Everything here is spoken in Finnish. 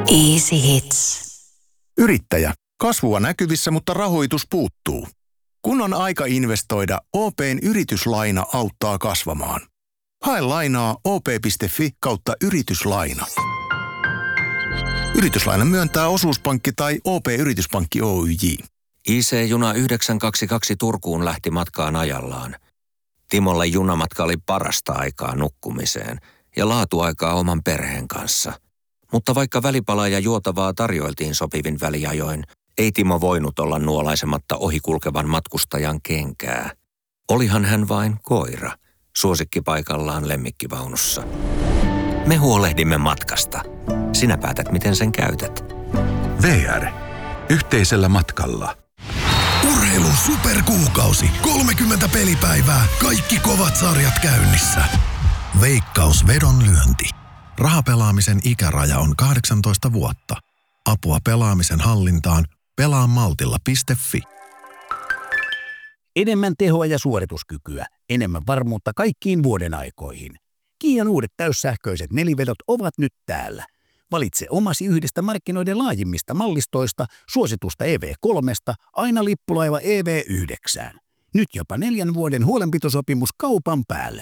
Easy Hits. Yrittäjä. Kasvua näkyvissä, mutta rahoitus puuttuu. Kun on aika investoida, OP:n yrityslaina auttaa kasvamaan. Hae lainaa op.fi/yrityslaina. Yrityslaina myöntää osuuspankki tai OP-yrityspankki Oyj. IC-juna 922 Turkuun lähti matkaan ajallaan. Timolle junamatka oli parasta aikaa nukkumiseen ja laatuaikaa oman perheen kanssa. Mutta vaikka välipalaa ja juotavaa tarjoiltiin sopivin väliajoin, ei Timo voinut olla nuolaisematta ohikulkevan matkustajan kenkää. Olihan hän vain koira, suosikkipaikallaan lemmikkivaunussa. Me huolehdimme matkasta. Sinä päätät, miten sen käytät. VR. Yhteisellä matkalla. Urheilun superkuukausi. 30 pelipäivää. Kaikki kovat sarjat käynnissä. Veikkaus vedonlyönti. Rahapelaamisen ikäraja on 18 vuotta. Apua pelaamisen hallintaan. Pelaamaltilla.fi. Enemmän tehoa ja suorituskykyä. Enemmän varmuutta kaikkiin vuoden aikoihin. Kian uudet täyssähköiset nelivedot ovat nyt täällä. Valitse omasi yhdestä markkinoiden laajimmista mallistoista, suositusta EV3, aina lippulaiva EV9. Nyt jopa 4 vuoden huolenpitosopimus kaupan päälle.